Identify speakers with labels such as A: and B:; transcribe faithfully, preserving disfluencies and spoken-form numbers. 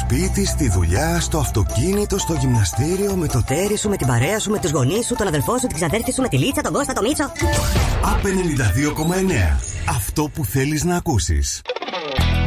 A: σπίτι, στη δουλειά, στο αυτοκίνητο, στο γυμναστήριο, με το τέρι σου, με την παρέα σου, με τους γονείς σου, τον αδελφό σου, την ξαδέρφη σου, με τη Λίτσα, τον Κώστα, τον Μίτσο.
B: Απ ενενήντα δύο κόμμα εννέα. Αυτό που θέλεις να ακούσεις.